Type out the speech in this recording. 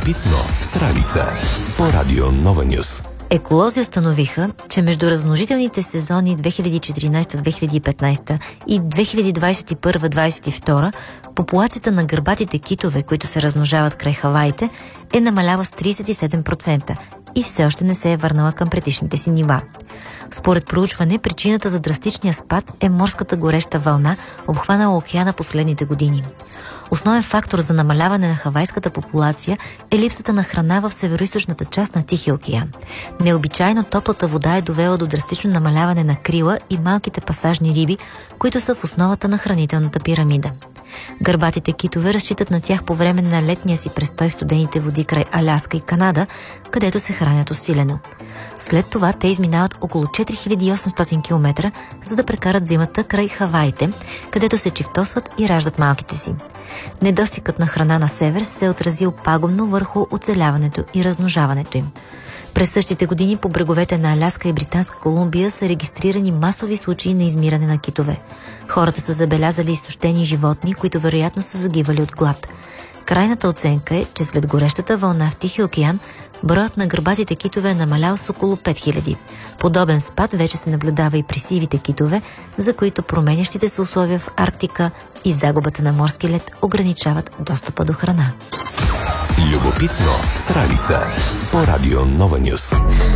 Любопитно с Ралица по Радио Нова Нюс. Еколози установиха, че между размножителните сезони 2014-2015 и 2021-2022 популацията на гърбатите китове, които се размножават край Хаваите, е намаляла с 37% и все още не се е върнала към предишните си нива. Според проучване, причината за драстичния спад е морската гореща вълна, обхванала океана последните години. Основен фактор за намаляване на хавайската популация е липсата на храна в североизточната част на Тихия океан. Необичайно топлата вода е довела до драстично намаляване на крила и малките пасажни риби, които са в основата на хранителната пирамида. Гърбатите китове разчитат на тях по време на летния си престой в студените води край Аляска и Канада, където се хранят усилено. След това те изминават около 4800 км, за да прекарат зимата край Хаваите, където се чифтосват и раждат малките си. Недостигът на храна на север се е отразил пагубно върху оцеляването и размножаването им. През същите години по бреговете на Аляска и Британска Колумбия са регистрирани масови случаи на измиране на китове. Хората са забелязали изтощени животни, които вероятно са загивали от глад. Крайната оценка е, че след горещата вълна в Тихия океан, броят на гърбатите китове е намалял с около 5000. Подобен спад вече се наблюдава и при сивите китове, за които променящите се условия в Арктика и загубата на морски лед ограничават достъпа до храна. Любопитно с Ралица по Радио Нова Нюс.